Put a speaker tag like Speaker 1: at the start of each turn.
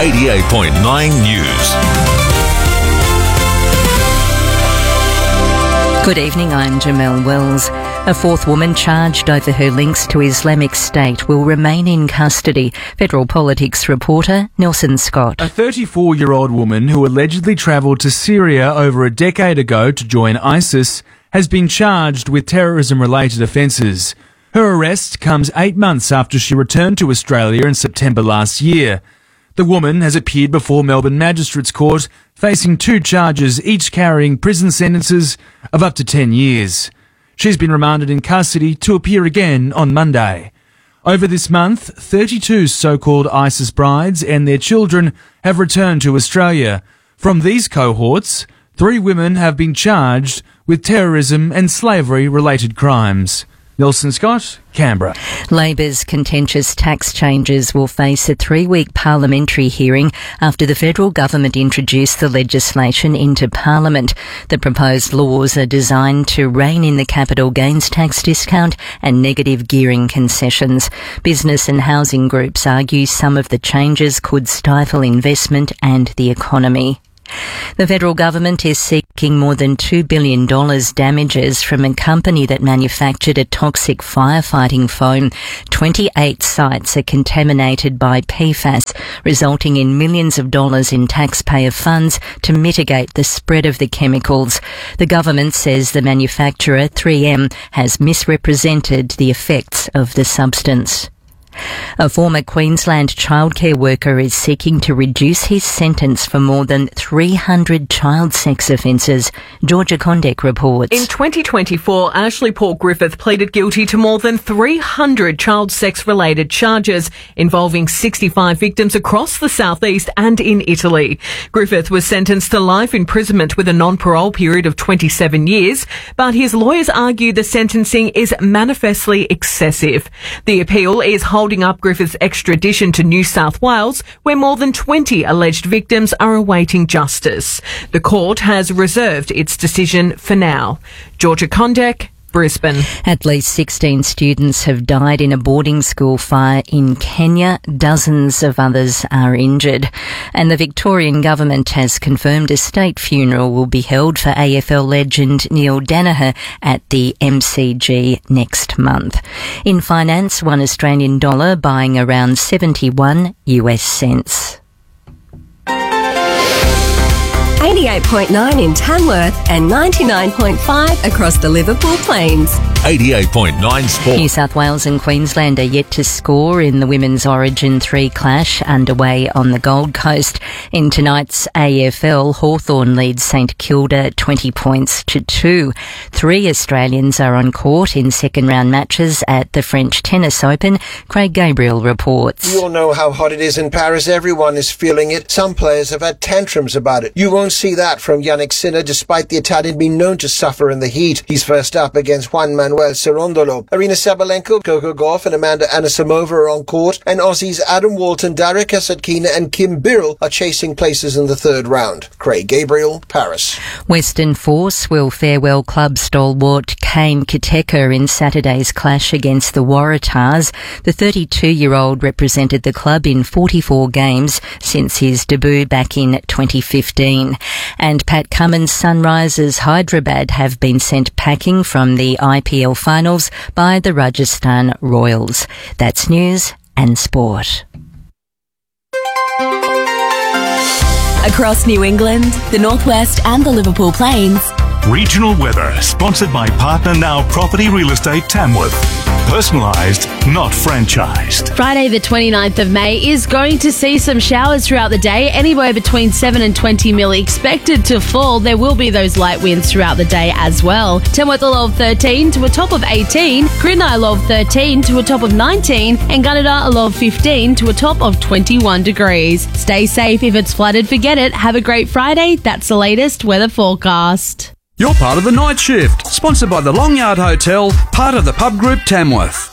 Speaker 1: 88.9 News.
Speaker 2: Good evening, I'm Jamelle Wells. A fourth woman charged over her links to Islamic State will remain in custody. Federal Politics reporter Nelson Scott.
Speaker 3: A 34-year-old woman who allegedly travelled to Syria over a decade ago to join ISIS has been charged with terrorism-related offences. Her arrest comes 8 months after she returned to Australia in September last year. The woman has appeared before Melbourne Magistrates Court, facing 2 charges, each carrying prison sentences of up to 10 years. She's been remanded in custody to appear again on Monday. Over this month, 32 so-called ISIS brides and their children have returned to Australia. From these cohorts, 3 women have been charged with terrorism and slavery-related crimes. Nelson Scott, Canberra.
Speaker 2: Labor's contentious tax changes will face a 3-week parliamentary hearing after the federal government introduced the legislation into Parliament. The proposed laws are designed to rein in the capital gains tax discount and negative gearing concessions. Business and housing groups argue some of the changes could stifle investment and the economy. The federal government is seeking more than $2 billion damages from a company that manufactured a toxic firefighting foam. 28 sites are contaminated by PFAS, resulting in millions of dollars in taxpayer funds to mitigate the spread of the chemicals. The government says the manufacturer, 3M, has misrepresented the effects of the substance. A former Queensland childcare worker is seeking to reduce his sentence for more than 300 child sex offences. Georgia Condek reports.
Speaker 4: In 2024, Ashley Paul Griffith pleaded guilty to more than 300 child sex-related charges involving 65 victims across the southeast and in Italy. Griffith was sentenced to life imprisonment with a non-parole period of 27 years, but his lawyers argue the sentencing is manifestly excessive. The appeal is holding up Griffith's extradition to New South Wales, where more than 20 alleged victims are awaiting justice. The court has reserved its decision for now. Georgia Condek, Brisbane.
Speaker 2: At least 16 students have died in a boarding school fire in Kenya. Dozens of others are injured. And the Victorian government has confirmed a state funeral will be held for AFL legend Neil Daniher at the MCG next month. In finance, $1 Australian dollar buying around 71 US cents.
Speaker 5: 88.9 in Tamworth and 99.5 across the Liverpool Plains.
Speaker 1: 88.9 Sport.
Speaker 2: New South Wales and Queensland are yet to score in the Women's Origin 3 clash underway on the Gold Coast. In tonight's AFL, Hawthorn leads St Kilda 20 points to 2. 3 Australians are on court in second-round matches at the French Tennis Open. Craig Gabriel reports.
Speaker 6: You all know how hot it is in Paris. Everyone is feeling it. Some players have had tantrums about it. You won't see that from Yannick Sinner, despite the Italian being known to suffer in the heat. He's first up against Juan Manuel Cerundolo. Aryna Sabalenka, Coco Gauff and Amanda Anisimova are on court, and Aussies Adam Walton, Daria Kasatkina and Kim Birrell are chasing places in the third round. Craig Gabriel, Paris.
Speaker 2: Western Force will farewell club stalwart Kane Kiteka in Saturday's clash against the Waratahs. The 32-year-old represented the club in 44 games since his debut back in 2015. And Pat Cummins' Sunrisers Hyderabad have been sent packing from the IPL finals by the Rajasthan Royals. That's news and sport.
Speaker 5: Across New England, the Northwest and the Liverpool Plains.
Speaker 1: Regional weather, sponsored by Partner Now Property Real Estate Tamworth. Personalised, not franchised.
Speaker 7: Friday the 29th of May is going to see some showers throughout the day, anywhere between 7 and 20 mil expected to fall. There will be those light winds throughout the day as well. Tamworth a low of 13 to a top of 18, Greeneye a low of 13 to a top of 19, and Gunnedah a low of 15 to a top of 21 degrees. Stay safe. If it's flooded, forget it. Have a great Friday. That's the latest weather forecast.
Speaker 8: You're part of the Night Shift, sponsored by the Long Yard Hotel, part of the Pub Group Tamworth.